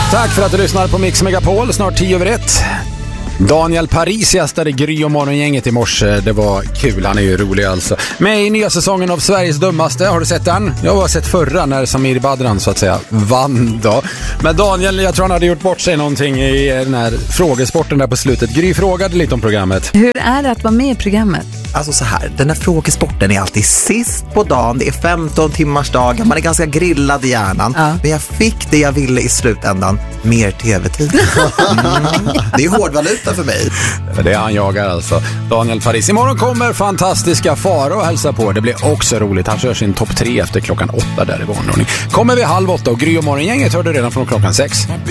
Tack för att du lyssnar på Mix Megapol, snart 10:01. Daniel Paris gästade Gry och Morgongänget i morse. Det var kul, han är ju rolig alltså. Med i nya säsongen av Sveriges dummaste, har du sett den? Jag har sett förra när Samir Badran så att säga vann då. Men Daniel, jag tror han hade gjort bort sig någonting i den här frågesporten där på slutet. Gry frågade lite om programmet. Hur är det att vara med i programmet? Alltså så här, den här frågesporten är alltid sist på dagen. Det är 15 timmars dagar, man är ganska grillad i hjärnan. Ja. Men jag fick det jag ville i slutändan, mer tv-tid. Det är hårdvaluta för mig. För det han jagar alltså. Daniel Paris. Imorgon kommer fantastiska Faro och hälsa på. Det blir också roligt. Han kör sin topp 3 efter klockan 8 där i vanlig ordning. Kommer vi 7:30 och Gry och Morgongänget hör du redan från klockan 6.